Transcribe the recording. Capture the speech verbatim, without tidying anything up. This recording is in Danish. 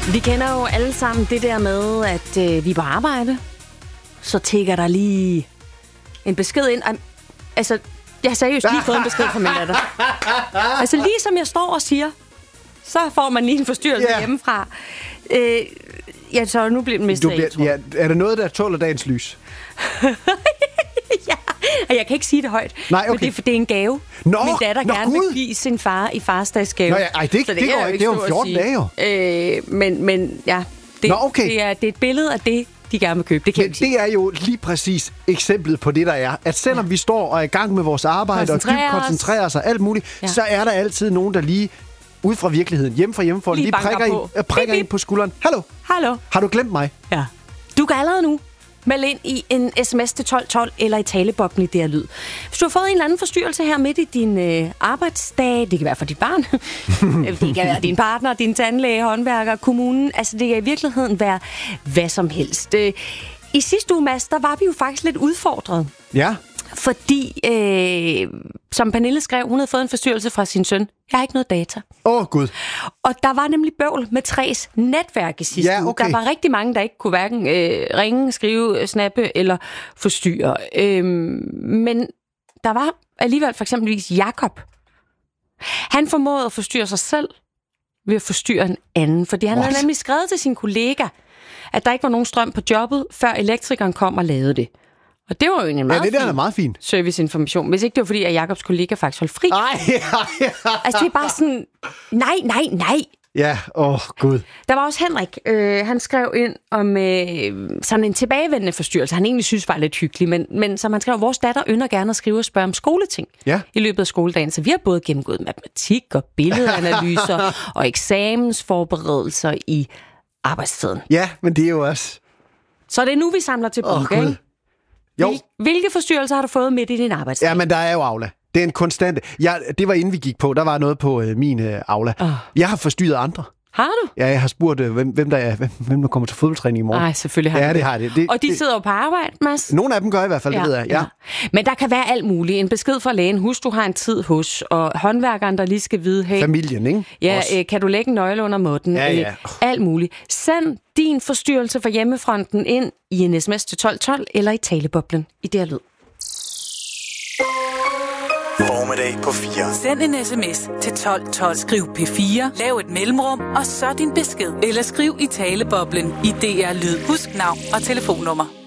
Vi kender jo alle sammen det der med, at øh, vi er på arbejde. Så tækker der lige en besked ind. Altså, jeg har seriøst lige fået en besked fra min datter. Altså, lige som jeg står og siger, så får man lige en forstyrrelse yeah. hjemmefra. Øh, ja, så nu bliver den mistet af, ja, er der noget, der tåler dagens lys? Ja, og jeg kan ikke sige det højt. Nej, okay. Men det er, for det er en gave. Nå, min datter nå, gerne Gud. vil give sin far i farsdagsgave. Nå ja, ej, det, det, det går ikke. Det er jo fjorten dage jo. Øh, men, men ja, det, nå, okay. det, er, det er et billede af det, de gerne vil købe. Det, kan men det er jo lige præcis eksemplet på det, der er. At selvom ja. vi står og er i gang med vores arbejde og dybt koncentrerer os og alt muligt, ja. så er der altid nogen, der lige ud fra virkeligheden, hjemme fra hjemmefra, lige, lige prikker, ind, øh, prikker ind på skulderen. Hallo? Hallo? Har du glemt mig? Ja. Du kan allerede nu meld ind i en sms til tolv tolv eller i taleboblen i D R Lyd. Hvis du har fået en eller anden forstyrrelse her midt i din øh, arbejdsdag, det kan være for dit barn, det kan være din partner, din tandlæge, håndværker, kommunen, altså det kan i virkeligheden være hvad som helst. Øh, I sidste uge, Mads, der var vi jo faktisk lidt udfordret. Ja. Fordi, øh, som Pernille skrev, hun havde fået en forstyrrelse fra sin søn. Jeg har ikke noget data. Åh, oh, Gud. Og der var nemlig bøvl med Træs netværk i sidste ja, okay. uge. Der var rigtig mange, der ikke kunne hverken øh, ringe, skrive, snappe eller forstyrre. Øh, men der var alligevel for eksempelvis Jakob. Han formåede at forstyrre sig selv ved at forstyrre en anden. Fordi han What? havde nemlig skrevet til sin kollega, at der ikke var nogen strøm på jobbet, før elektrikeren kom og lavede det. Og det var jo en meget, ja, det der er meget fint serviceinformation. Hvis ikke det var fordi, at Jakobs kollega faktisk holdt fri. Ej, ja, ja. Altså, det er bare sådan, nej, nej, nej. Ja, åh, oh, Gud. Der var også Henrik. Øh, han skrev ind om øh, sådan en tilbagevendende forstyrrelse. Han egentlig synes var lidt hyggelig, men, men som han skrev, vores datter ynder gerne at skrive og spørge om skoleting ja. i løbet af skoledagen. Så vi har både gennemgået matematik og billedanalyser og eksamensforberedelser i arbejdstiden. Ja, men det er jo også... Så det er nu, vi samler til bunke, oh, ikke? Jo. Hvilke forstyrrelser har du fået midt i din arbejdsdag? Ja, men der er jo Aula. Det er en konstante. Jeg, det var inden vi gik på. Der var noget på øh, min øh, Aula. Oh. Jeg har forstyrret andre. Har du? Ja, jeg har spurgt, øh, hvem, hvem, der er, hvem, hvem der kommer til fodboldtræning i morgen. Nej, selvfølgelig har ja, det. det har det. det og de det, sidder jo på arbejde, Mads. Nogle af dem gør i hvert fald, ja, det ved jeg. Ja. Ja. Men der kan være alt muligt. En besked fra lægen, husk du har en tid hos, og håndværkeren, der lige skal vide, hey, familien, ikke? Ja, øh, kan du lægge en nøgle under måtten? Ja, ja. Øh, alt muligt. Send din forstyrrelse fra hjemmefronten ind i en sms til tolv tolv eller i taleboblen i D R Lyd. Formiddag på fire. Send en sms til tolv tolv. Skriv P fire, lav et mellemrum, og så din besked. Eller skriv i taleboblen i D R Lyd. Husk navn og telefonnummer.